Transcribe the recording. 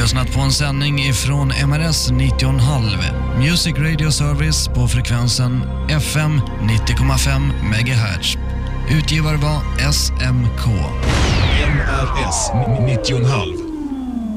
lyssnat på en sändning ifrån MRS 90,5 Music Radio Service på frekvensen FM 90,5 MHz. Utgivare var SMK. MRS 90,5.